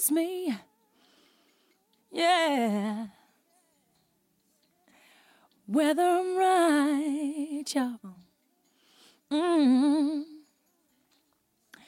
ask me, yeah, whether I'm right, y'all. Mm-hmm.